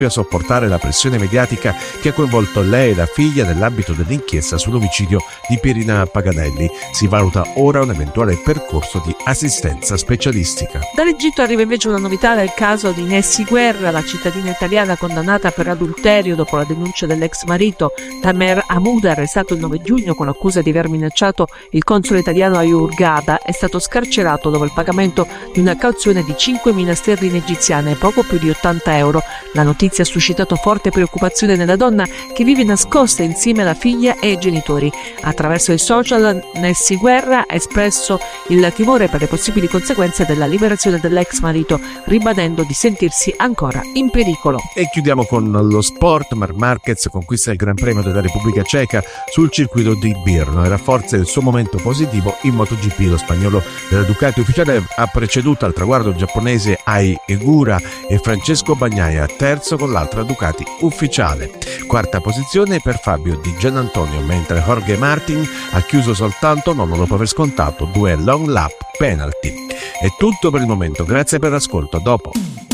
a sopportare la pressione mediatica che ha coinvolto lei e la figlia nell'ambito dell'inchiesta sull'omicidio di Pierina Paganelli. Si valuta ora un eventuale percorso di assistenza specialistica. Dall'Egitto arriva invece una novità del caso di Nessy Guerra, la cittadina italiana condannata per adulterio dopo la denuncia dell'ex marito. Tamer Hamoud, arrestato il 9 giugno con l'accusa di aver minacciato il console italiano a Hurghada, è stato scarcerato dopo il pagamento di una cauzione di 5.000 sterline egiziane, poco più di 80 euro. La notizia ha suscitato forte preoccupazione nella donna, che vive nascosta insieme alla figlia e ai genitori. Attraverso i social, Nessy Guerra ha espresso il timore per le possibili conseguenze della liberazione dell'ex marito, ribadendo di sentirsi ancora in pericolo. E chiudiamo con lo sport. Marc Marquez conquista il Gran Premio della Repubblica Ceca sul circuito di Brno e rafforza il suo momento positivo in MotoGP. Lo spagnolo della Ducati ufficiale ha preceduto al traguardo il giapponese Ai Egura e Francesco Bagnaia, terzo con l'altra Ducati ufficiale. Quarta posizione per Fabio Di Giannantonio, mentre Jorge Martin ha chiuso soltanto nono dopo aver scontato 2 long lap penalty. È tutto per il momento, grazie per l'ascolto, a dopo.